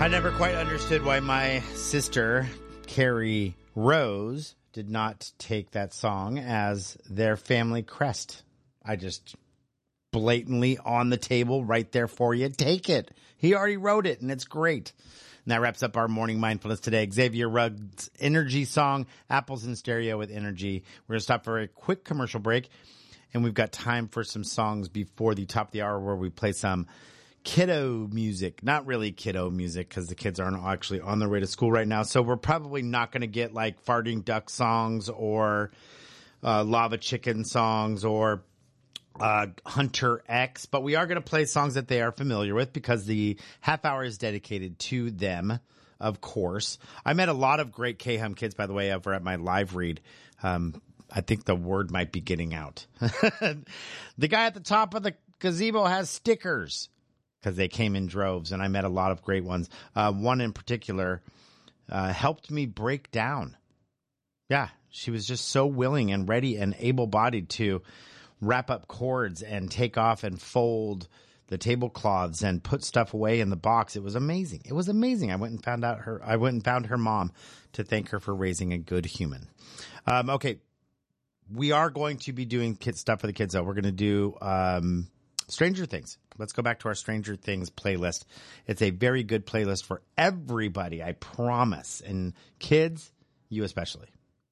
I never quite understood why my sister, Carrie Rose, did not take that song as their family crest. I just blatantly on the table right there for you. Take it. He already wrote it, and it's great. And that wraps up our morning mindfulness today. Xavier Rugg's Energy song, Apples in Stereo with Energy. We're going to stop for a quick commercial break, and we've got time for some songs before the top of the hour where we play some kiddo music. Not really kiddo music because the kids aren't actually on their way to school right now. So we're probably not going to get like farting duck songs or lava chicken songs or Hunter X, but we are going to play songs that they are familiar with because the half hour is dedicated to them, of course. I met a lot of great K-Hum kids, by the way, over at my live read. I think the word might be getting out. The guy at the top of the gazebo has stickers because they came in droves, and I met a lot of great ones. One in particular helped me break down. Yeah, she was just so willing and ready and able-bodied to wrap up cords and take off and fold the tablecloths and put stuff away in the box. It was amazing. It was amazing. I went and found her mom to thank her for raising a good human. Okay. We are going to be doing kid stuff for the kids though. We're going to do, Stranger Things. Let's go back to our Stranger Things playlist. It's a very good playlist for everybody. I promise. And kids, you especially.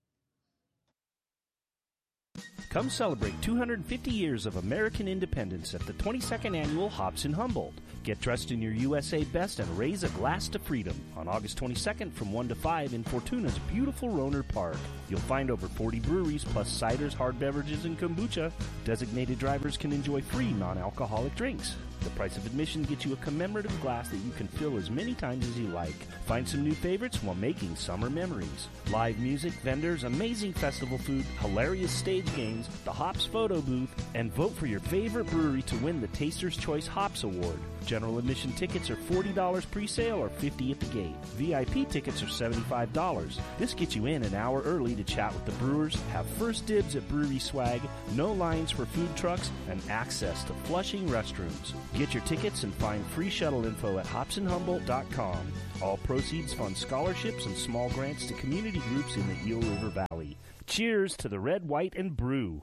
Come celebrate 250 years of American independence at the 22nd Annual Hops in Humboldt. Get dressed in your USA best and raise a glass to freedom on August 22nd from 1 to 5 in Fortuna's beautiful Roner Park. You'll find over 40 breweries plus ciders, hard beverages, and kombucha. Designated drivers can enjoy free non-alcoholic drinks. The price of admission gets you a commemorative glass that you can fill as many times as you like. Find some new favorites while making summer memories. Live music, vendors, amazing festival food, hilarious stage games, the Hops photo booth, and vote for your favorite brewery to win the Taster's Choice Hops Award. General admission tickets are $40 pre-sale or $50 at the gate. VIP tickets are $75. This gets you in an hour early to chat with the brewers, have first dibs at brewery swag, no lines for food trucks, and access to Flushing restrooms. Get your tickets and find free shuttle info at hopsinhumboldt.com. All proceeds fund scholarships and small grants to community groups in the Eel River Valley. Cheers to the Red, White, and Brew.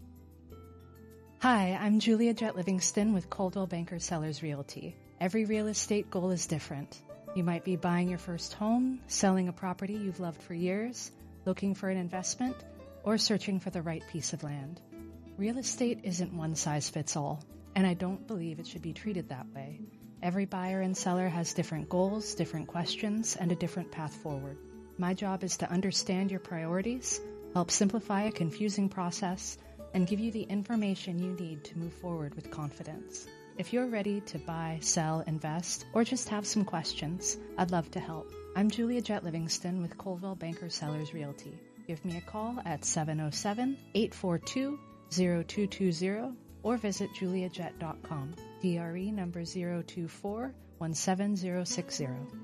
Hi, I'm Julia Jett Livingston with Coldwell Banker Sellers Realty. Every real estate goal is different. You might be buying your first home, selling a property you've loved for years, looking for an investment, or searching for the right piece of land. Real estate isn't one size fits all, and I don't believe it should be treated that way. Every buyer and seller has different goals, different questions, and a different path forward. My job is to understand your priorities, help simplify a confusing process, and give you the information you need to move forward with confidence. If you're ready to buy, sell, invest, or just have some questions, I'd love to help. I'm Julia Jett Livingston with Coldwell Banker Sellers Realty. Give me a call at 707-842-0220 or visit juliajett.com. DRE number 024-17060.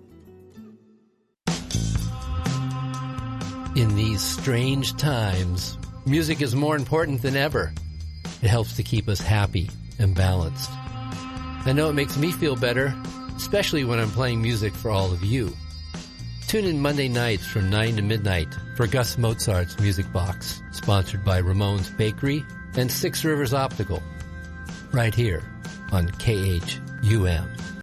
In these strange times, music is more important than ever. It helps to keep us happy and balanced. I know it makes me feel better, especially when I'm playing music for all of you. Tune in Monday nights from 9 to midnight for Gus Mozart's Music Box, sponsored by Ramon's Bakery and Six Rivers Optical, right here on KHUM.